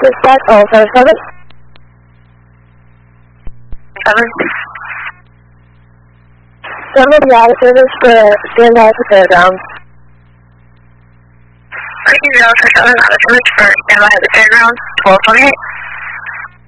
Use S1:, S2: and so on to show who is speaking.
S1: Dispatch 077. 7. Somebody out of service for standby at the fairgrounds.
S2: 077 out of service for standby at the fairgrounds, 1228.